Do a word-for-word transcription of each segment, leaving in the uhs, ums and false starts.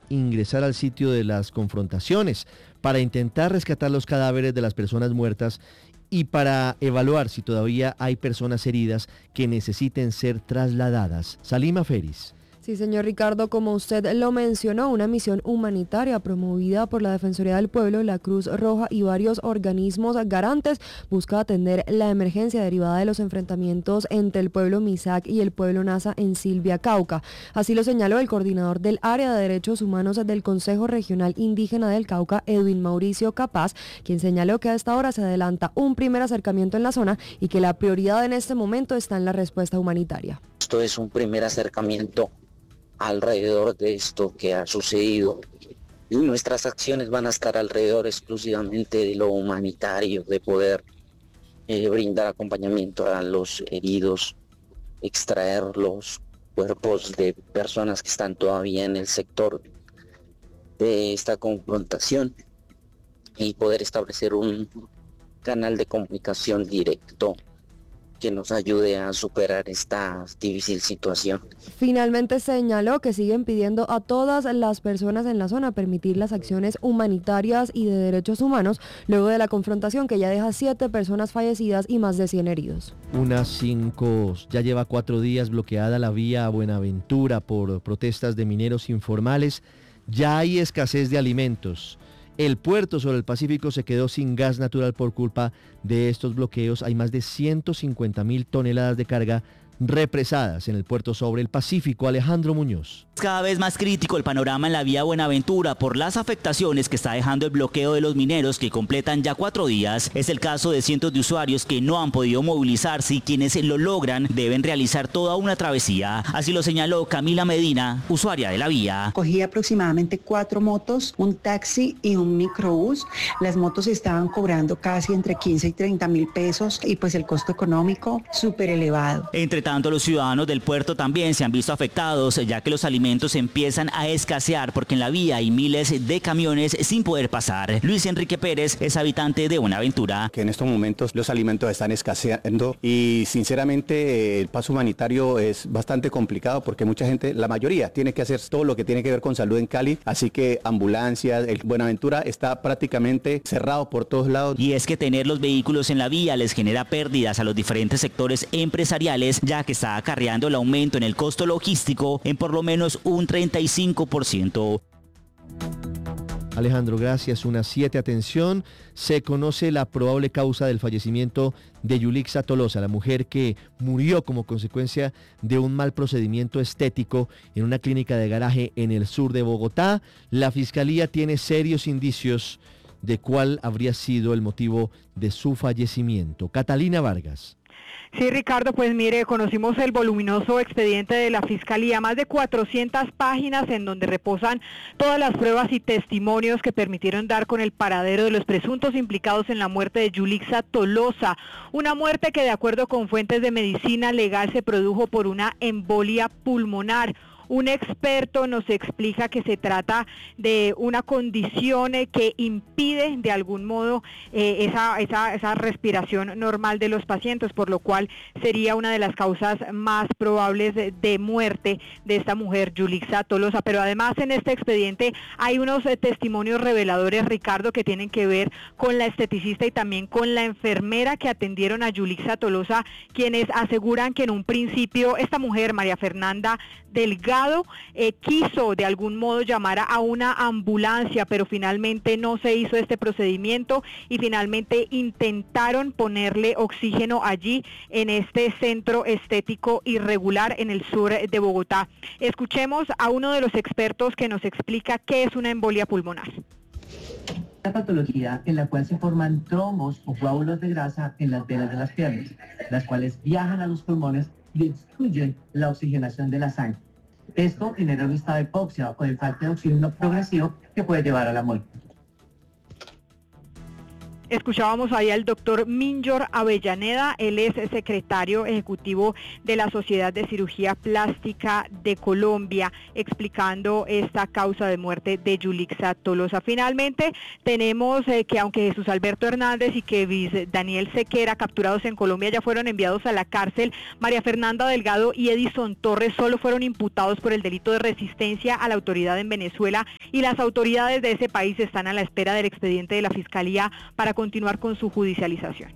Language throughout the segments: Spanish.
ingresar al sitio de las confrontaciones para intentar rescatar los cadáveres de las personas muertas y para evaluar si todavía hay personas heridas que necesiten ser trasladadas. Salima Feris. Sí, señor Ricardo, como usted lo mencionó, una misión humanitaria promovida por la Defensoría del Pueblo, la Cruz Roja y varios organismos garantes busca atender la emergencia derivada de los enfrentamientos entre el pueblo Misak y el pueblo Nasa en Silvia, Cauca. Así lo señaló el coordinador del área de derechos humanos del Consejo Regional Indígena del Cauca, Edwin Mauricio Capaz, quien señaló que a esta hora se adelanta un primer acercamiento en la zona y que la prioridad en este momento está en la respuesta humanitaria. Esto es un primer acercamiento alrededor de esto que ha sucedido y nuestras acciones van a estar alrededor exclusivamente de lo humanitario, de poder eh, brindar acompañamiento a los heridos, extraer los cuerpos de personas que están todavía en el sector de esta confrontación y poder establecer un canal de comunicación directo que nos ayude a superar esta difícil situación. Finalmente señaló que siguen pidiendo a todas las personas en la zona permitir las acciones humanitarias y de derechos humanos luego de la confrontación que ya deja siete personas fallecidas y más de cien heridos. Unas cinco, ya lleva cuatro días bloqueada la vía a Buenaventura por protestas de mineros informales. Ya hay escasez de alimentos. El puerto sobre el Pacífico se quedó sin gas natural por culpa de estos bloqueos. Hay más de ciento cincuenta mil toneladas de carga represadas en el puerto sobre el Pacífico. Alejandro Muñoz. Cada vez más crítico el panorama en la vía Buenaventura por las afectaciones que está dejando el bloqueo de los mineros que completan ya cuatro días. Es el caso de cientos de usuarios que no han podido movilizarse y quienes lo logran deben realizar toda una travesía. Así lo señaló Camila Medina, usuaria de la vía. Cogí aproximadamente cuatro motos, un taxi y un microbús. Las motos estaban cobrando casi entre quince y treinta mil pesos y pues el costo económico súper elevado. Entre tanto, los ciudadanos del puerto también se han visto afectados, ya que los alimentos empiezan a escasear porque en la vía hay miles de camiones sin poder pasar. Luis Enrique Pérez es habitante de Buenaventura. Que en estos momentos los alimentos están escaseando y sinceramente el paso humanitario es bastante complicado porque mucha gente, la mayoría, tiene que hacer todo lo que tiene que ver con salud en Cali, así que ambulancias, el Buenaventura está prácticamente cerrado por todos lados. Y es que tener los vehículos en la vía les genera pérdidas a los diferentes sectores empresariales, ya que está acarreando el aumento en el costo logístico en por lo menos un treinta y cinco por ciento. Alejandro, gracias. Una siete, atención. Se conoce la probable causa del fallecimiento de Yulixa Tolosa, la mujer que murió como consecuencia de un mal procedimiento estético en una clínica de garaje en el sur de Bogotá. La fiscalía tiene serios indicios de cuál habría sido el motivo de su fallecimiento. Catalina Vargas. Sí, Ricardo, pues mire, conocimos el voluminoso expediente de la Fiscalía, más de cuatrocientas páginas en donde reposan todas las pruebas y testimonios que permitieron dar con el paradero de los presuntos implicados en la muerte de Yulixa Tolosa, una muerte que de acuerdo con fuentes de medicina legal se produjo por una embolia pulmonar. Un experto nos explica que se trata de una condición eh, que impide de algún modo eh, esa, esa, esa respiración normal de los pacientes, por lo cual sería una de las causas más probables de, de muerte de esta mujer, Yulixa Tolosa. Pero además en este expediente hay unos eh, testimonios reveladores, Ricardo, que tienen que ver con la esteticista y también con la enfermera que atendieron a Yulixa Tolosa, quienes aseguran que en un principio esta mujer, María Fernanda Delgado, Eh, quiso de algún modo llamar a una ambulancia, pero finalmente no se hizo este procedimiento y finalmente intentaron ponerle oxígeno allí en este centro estético irregular en el sur de Bogotá. Escuchemos a uno de los expertos que nos explica qué es una embolia pulmonar. Una patología en la cual se forman trombos o coágulos de grasa en las venas de las piernas, las cuales viajan a los pulmones y obstruyen la oxigenación de la sangre. Esto genera un estado de hipoxia o de falta de oxígeno progresivo que puede llevar a la muerte. Escuchábamos ahí al doctor Minjor Avellaneda, él es secretario ejecutivo de la Sociedad de Cirugía Plástica de Colombia, explicando esta causa de muerte de Yulixa Tolosa. Finalmente, tenemos eh, que aunque Jesús Alberto Hernández y que Daniel Sequera, capturados en Colombia, ya fueron enviados a la cárcel, María Fernanda Delgado y Edison Torres solo fueron imputados por el delito de resistencia a la autoridad en Venezuela, y las autoridades de ese país están a la espera del expediente de la Fiscalía para continuar con su judicialización.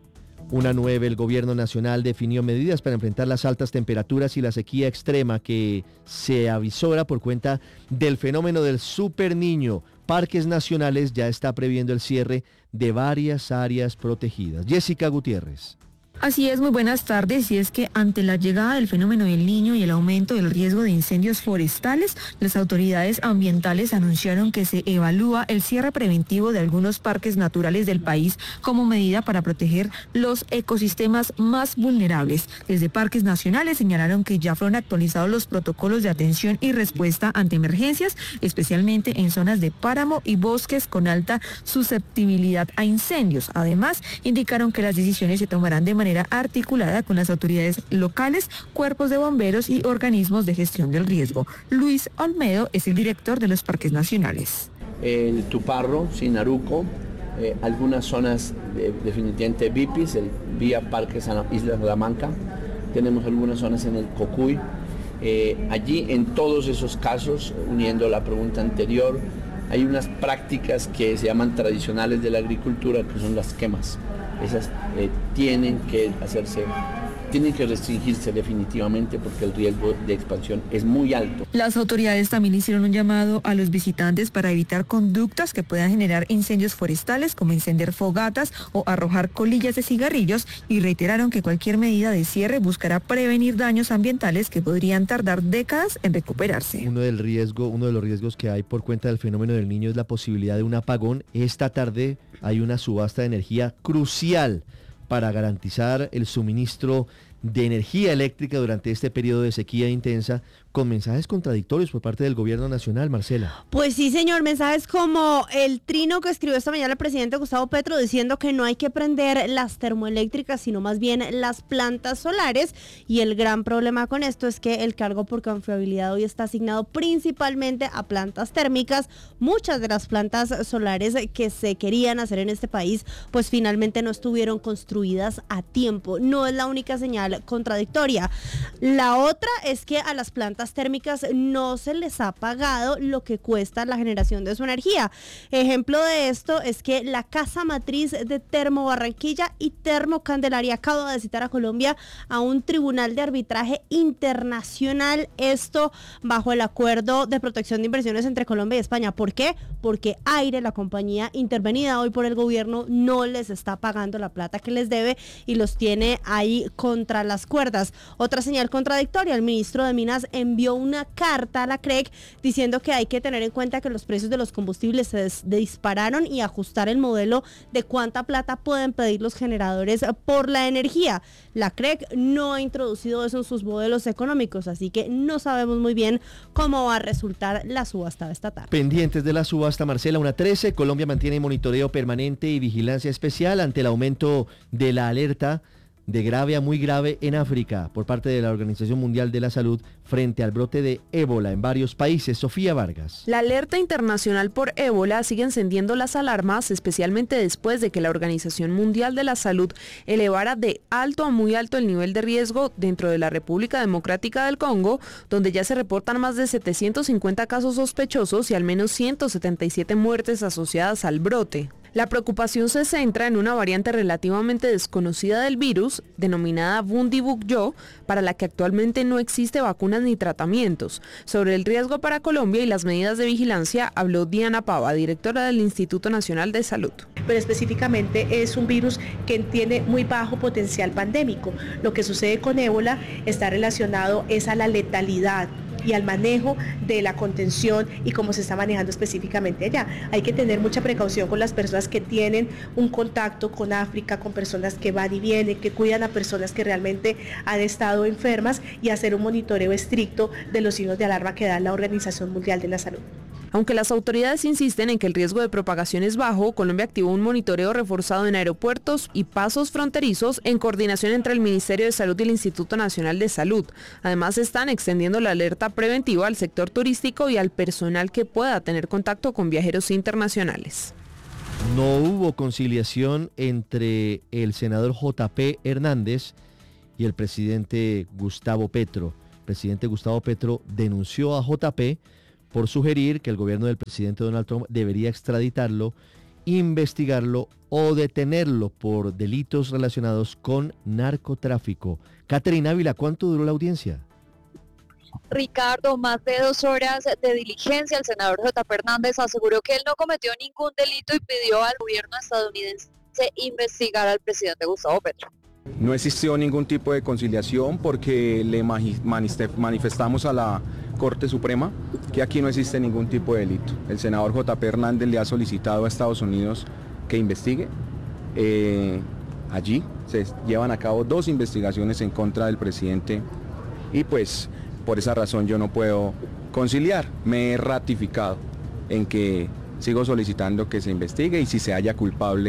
Una nueve, el gobierno nacional definió medidas para enfrentar las altas temperaturas y la sequía extrema que se avisora por cuenta del fenómeno del Super Niño. Parques Nacionales ya está previendo el cierre de varias áreas protegidas. Jessica Gutiérrez. Así es, muy buenas tardes. Y es que ante la llegada del fenómeno del Niño y el aumento del riesgo de incendios forestales, las autoridades ambientales anunciaron que se evalúa el cierre preventivo de algunos parques naturales del país como medida para proteger los ecosistemas más vulnerables. Desde Parques Nacionales señalaron que ya fueron actualizados los protocolos de atención y respuesta ante emergencias, especialmente en zonas de páramo y bosques con alta susceptibilidad a incendios. Además, indicaron que las decisiones se tomarán de manera manera articulada con las autoridades locales, cuerpos de bomberos y organismos de gestión del riesgo. Luis Olmedo es el director de los Parques Nacionales. El Tuparro, Sinaruco, eh, algunas zonas de, definitivamente Bipis, el Vía Parques Isla Salamanca, tenemos algunas zonas en el Cocuy. Eh, allí en todos esos casos, uniendo la pregunta anterior, hay unas prácticas que se llaman tradicionales de la agricultura, que son las quemas. Esas eh, tienen que hacerse, tienen que restringirse definitivamente porque el riesgo de expansión es muy alto. Las autoridades también hicieron un llamado a los visitantes para evitar conductas que puedan generar incendios forestales, como encender fogatas o arrojar colillas de cigarrillos, y reiteraron que cualquier medida de cierre buscará prevenir daños ambientales que podrían tardar décadas en recuperarse. Uno del riesgo, uno de los riesgos que hay por cuenta del fenómeno del Niño es la posibilidad de un apagón. Esta tarde hay una subasta de energía crucial para garantizar el suministro de energía eléctrica durante este periodo de sequía intensa, con mensajes contradictorios por parte del gobierno nacional, Marcela. Pues sí, señor, mensajes como el trino que escribió esta mañana el presidente Gustavo Petro diciendo que no hay que prender las termoeléctricas, sino más bien las plantas solares, y el gran problema con esto es que el cargo por confiabilidad hoy está asignado principalmente a plantas térmicas. Muchas de las plantas solares que se querían hacer en este país, pues finalmente no estuvieron construidas a tiempo. No es la única señal contradictoria. La otra es que a las plantas térmicas no se les ha pagado lo que cuesta la generación de su energía. Ejemplo de esto es que la casa matriz de Termo Barranquilla y Termo Candelaria acaba de citar a Colombia a un tribunal de arbitraje internacional, esto bajo el acuerdo de protección de inversiones entre Colombia y España. ¿Por qué? Porque Aire, la compañía intervenida hoy por el gobierno, no les está pagando la plata que les debe y los tiene ahí contra las cuerdas. Otra señal contradictoria: el ministro de Minas envió una carta a la C R E C diciendo que hay que tener en cuenta que los precios de los combustibles se dispararon y ajustar el modelo de cuánta plata pueden pedir los generadores por la energía. La C R E C no ha introducido eso en sus modelos económicos, así que no sabemos muy bien cómo va a resultar la subasta de esta tarde. Pendientes de la subasta, Marcela, una trece, Colombia mantiene monitoreo permanente y vigilancia especial ante el aumento de la alerta de grave a muy grave en África por parte de la Organización Mundial de la Salud frente al brote de ébola en varios países. Sofía Vargas. La alerta internacional por ébola sigue encendiendo las alarmas, especialmente después de que la Organización Mundial de la Salud elevara de alto a muy alto el nivel de riesgo dentro de la República Democrática del Congo, donde ya se reportan más de setecientos cincuenta casos sospechosos y al menos ciento setenta y siete muertes asociadas al brote. La preocupación se centra en una variante relativamente desconocida del virus, denominada Bundibugyo, para la que actualmente no existe vacunas ni tratamientos. Sobre el riesgo para Colombia y las medidas de vigilancia habló Diana Pava, directora del Instituto Nacional de Salud. Pero específicamente es un virus que tiene muy bajo potencial pandémico. Lo que sucede con ébola está relacionado es a la letalidad y al manejo de la contención y cómo se está manejando específicamente allá. Hay que tener mucha precaución con las personas que tienen un contacto con África, con personas que van y vienen, que cuidan a personas que realmente han estado enfermas, y hacer un monitoreo estricto de los signos de alarma que da la Organización Mundial de la Salud. Aunque las autoridades insisten en que el riesgo de propagación es bajo, Colombia activó un monitoreo reforzado en aeropuertos y pasos fronterizos en coordinación entre el Ministerio de Salud y el Instituto Nacional de Salud. Además, están extendiendo la alerta preventiva al sector turístico y al personal que pueda tener contacto con viajeros internacionales. No hubo conciliación entre el senador J P Hernández y el presidente Gustavo Petro. El presidente Gustavo Petro denunció a J P por sugerir que el gobierno del presidente Donald Trump debería extraditarlo, investigarlo o detenerlo por delitos relacionados con narcotráfico. Caterina Ávila, ¿cuánto duró la audiencia? Ricardo, más de dos horas de diligencia. El senador J P Hernández aseguró que él no cometió ningún delito y pidió al gobierno estadounidense investigar al presidente Gustavo Petro. No existió ningún tipo de conciliación porque le manifestamos a la Corte Suprema que aquí no existe ningún tipo de delito. El senador J P Hernández le ha solicitado a Estados Unidos que investigue. Eh, allí se llevan a cabo dos investigaciones en contra del presidente y pues por esa razón yo no puedo conciliar. Me he ratificado en que sigo solicitando que se investigue y si se halla culpable